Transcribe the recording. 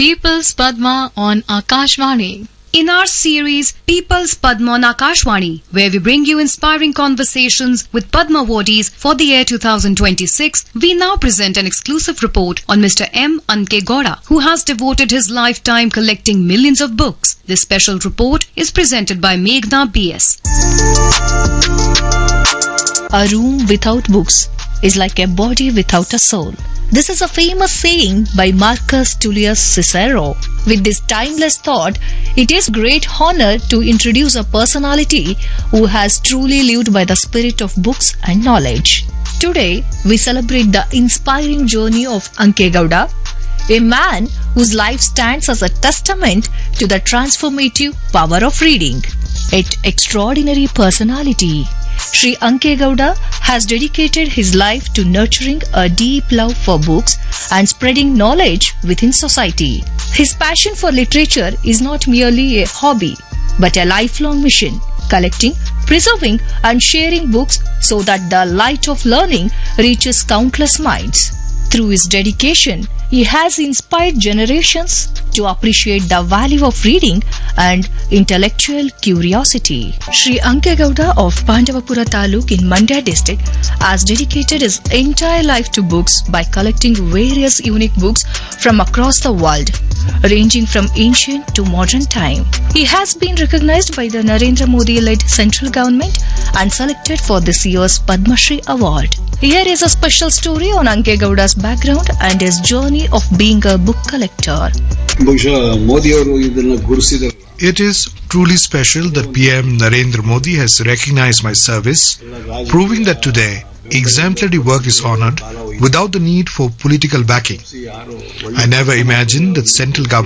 People's Padma on Akashvani. In our series People's Padma on Akashvani, where we bring you inspiring conversations with Padma awardees for the year 2026, we now present an exclusive report on Mr. M. Ankegowda, who has devoted his lifetime collecting millions of books. This special report is presented by Meghna B.S. A room without books is like a body without a soul. This is a famous saying by Marcus Tullius Cicero. With this timeless thought, it is great honor to introduce a personality who has truly lived by the spirit of books and knowledge. Today, we celebrate the inspiring journey of Ankegowda, a man whose life stands as a testament to the transformative power of reading. Its extraordinary personality, Sri Ankegowda has dedicated his life to nurturing a deep love for books and spreading knowledge within society. His passion for literature is not merely a hobby, but a lifelong mission, collecting, preserving and sharing books so that the light of learning reaches countless minds. Through his dedication, he has inspired generations to appreciate the value of reading and intellectual curiosity. Sri Ankegowda of Pandavapura Taluk in Mandya district has dedicated his entire life to books by collecting various unique books from across the world, ranging from ancient to modern time. He has been recognized by the Narendra Modi-led central government and selected for this year's Padma Shri Award. Here is a special story on Ankegowda's background and his journey of being a book collector. It is truly special that PM Narendra Modi has recognized my service, proving that today exemplary work is honored without the need for political backing. I never imagined that central government